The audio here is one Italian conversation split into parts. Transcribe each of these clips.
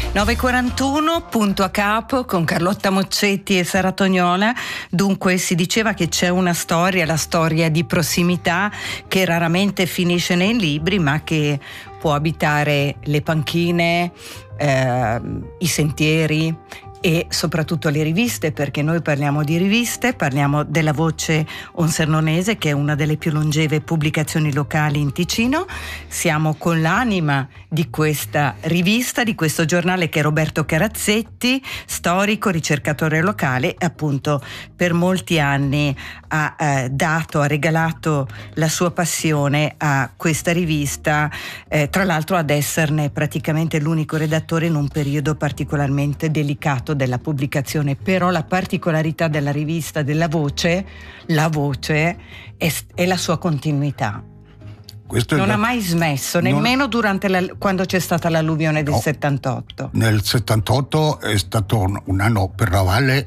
9:41, punto a capo con Carlotta Moccetti e Sara Tognola. Dunque si diceva che c'è una storia, la storia di prossimità che raramente finisce nei libri, ma che può abitare le panchine, i sentieri e soprattutto le riviste, perché noi parliamo di riviste, parliamo della Voce Onsernonese, che è una delle più longeve pubblicazioni locali in Ticino. Siamo con l'anima di questa rivista, di questo giornale, che è Roberto Carazzetti, storico, ricercatore locale, e appunto per molti anni ha regalato la sua passione a questa rivista, tra l'altro ad esserne praticamente l'unico redattore in un periodo particolarmente delicato della pubblicazione. Però la particolarità della rivista della Voce, la Voce, è la sua continuità. Non ha mai smesso, nemmeno quando c'è stata l'alluvione del 78. Nel 78 è stato un anno per la Valle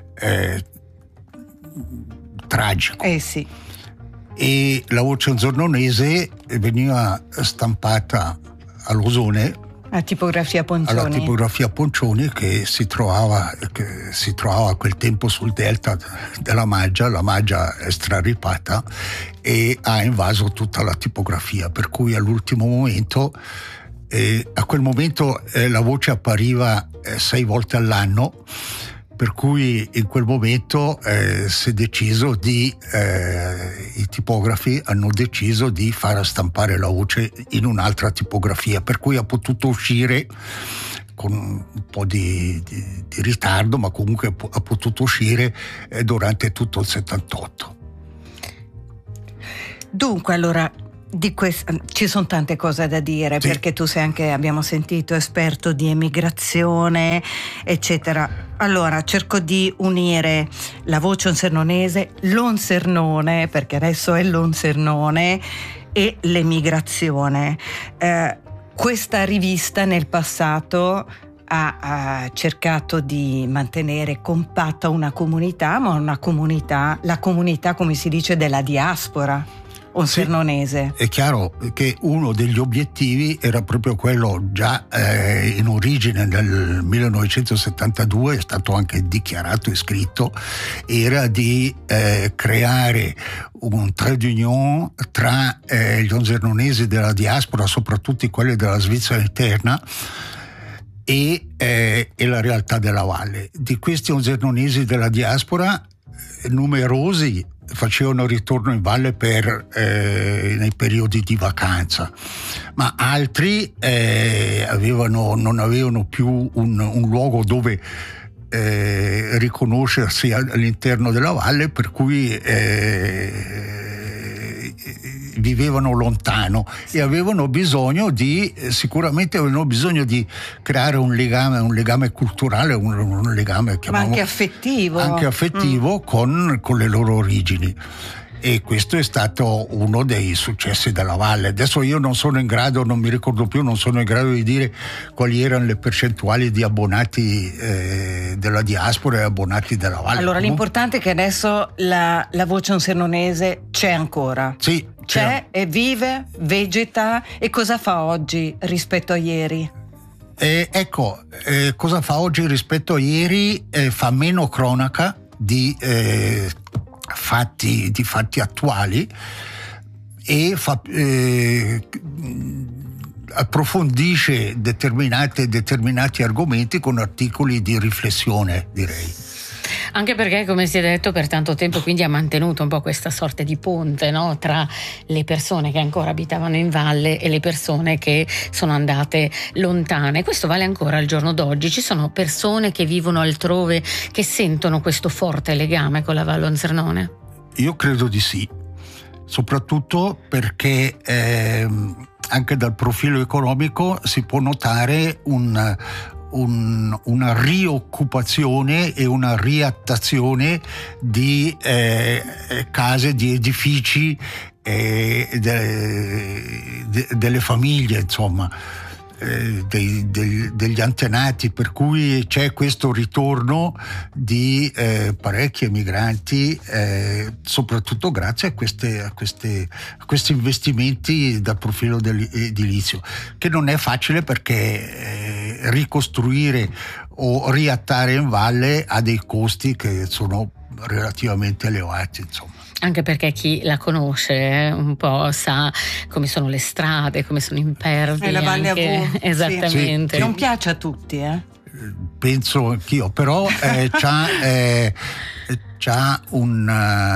tragico. Sì. E la Voce Onsernonese veniva stampata all'Osone, alla tipografia Poncioni, che si trovava a quel tempo sul delta della Maggia. La Maggia è straripata e ha invaso tutta la tipografia, per cui all'ultimo momento, a quel momento la Voce appariva 6 volte all'anno, per cui in quel momento si è deciso i tipografi hanno deciso di far stampare la Voce in un'altra tipografia, per cui ha potuto uscire con un po' di ritardo, ma comunque ha potuto uscire durante tutto il 78. Dunque, allora, ci sono tante cose da dire, sì, perché tu sei anche, abbiamo sentito, esperto di emigrazione, eccetera. Allora cerco di unire la Voce Onsernonese, l'Onsernone, perché adesso è l'Onsernone, e l'emigrazione. Questa rivista nel passato ha cercato di mantenere compatta una comunità, ma la comunità, come si dice, della diaspora onsernonese. Sì, è chiaro che uno degli obiettivi era proprio quello, già in origine nel 1972 è stato anche dichiarato e scritto, era di creare un trade union tra gli onsernonesi della diaspora, soprattutto quelli della Svizzera interna, e la realtà della valle. Di questi onsernonesi della diaspora, numerosi facevano ritorno in valle nei periodi di vacanza, ma altri non avevano più un luogo dove riconoscersi all'interno della valle, per cui vivevano lontano e sicuramente avevano bisogno di creare un legame culturale, un legame, ma anche affettivo, con le loro origini. E questo è stato uno dei successi della valle. Adesso io non sono in grado di dire quali erano le percentuali di abbonati della diaspora e abbonati della valle. Allora, l'importante è che adesso la Voce Onsernonese c'è ancora. Sì, c'è e vive, vegeta. E cosa fa oggi rispetto a ieri? Cosa fa oggi rispetto a ieri? Fa meno cronaca di fatti attuali e approfondisce determinati argomenti con articoli di riflessione, direi. Anche perché, come si è detto, per tanto tempo quindi ha mantenuto un po' questa sorta di ponte, no? Tra le persone che ancora abitavano in valle e le persone che sono andate lontane. Questo vale ancora al giorno d'oggi. Ci sono persone che vivono altrove che sentono questo forte legame con la Valle Onsernone? Io credo di sì, soprattutto perché anche dal profilo economico si può notare una rioccupazione e una riattazione di case, di edifici, delle famiglie, insomma, degli antenati, per cui c'è questo ritorno di parecchi emigranti, soprattutto grazie a questi investimenti dal profilo edilizio, che non è facile perché ricostruire o riattare in valle ha dei costi che sono relativamente elevati, insomma. Anche perché chi la conosce un po' sa come sono le strade, come sono impervi. È la Valle anche, Avu. esattamente. Sì. Non piace a tutti, Penso anch'io, però c'ha un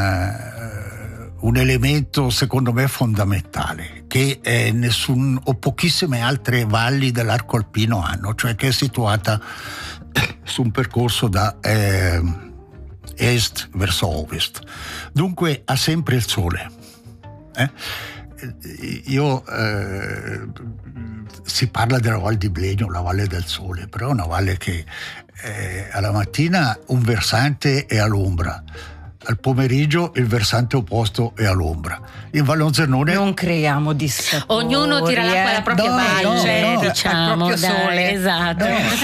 elemento secondo me fondamentale che nessun o pochissime altre valli dell'arco alpino hanno, cioè che è situata su un percorso da est verso ovest, dunque ha sempre il sole. Si parla della Val di Blegno, la Valle del Sole, però è una valle che alla mattina un versante è all'ombra, al pomeriggio il versante opposto è all'ombra. In Vallon Zernone non creiamo dissapori. Ognuno tira l'acqua alla propria valle, diciamo, al proprio sole. Esatto.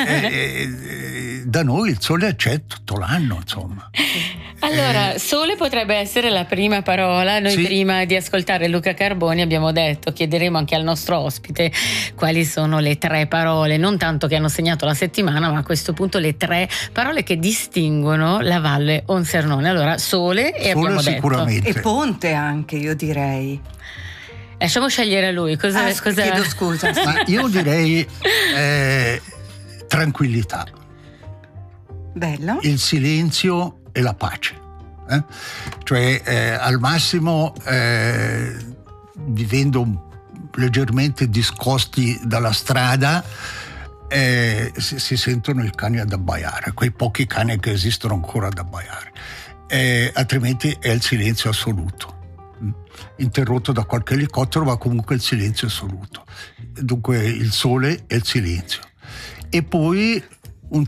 Da noi il sole c'è tutto l'anno, insomma. Allora, sole potrebbe essere la prima parola. Noi prima di ascoltare Luca Carboni abbiamo detto, chiederemo anche al nostro ospite quali sono le 3 parole, non tanto che hanno segnato la settimana, ma a questo punto le 3 parole che distinguono la Valle Onsernone. Allora, sole e abbiamo sicuramente. detto. E ponte anche, io direi. Lasciamo scegliere a lui. Cosa... Chiedo scusa. Ma io direi tranquillità. Bello. Il silenzio e la pace. Cioè al massimo vivendo leggermente discosti dalla strada si sentono i cani ad abbaiare, quei pochi cani che esistono ancora ad abbaiare, altrimenti è il silenzio assoluto, interrotto da qualche elicottero, ma comunque il silenzio assoluto. Dunque il sole e il silenzio. E poi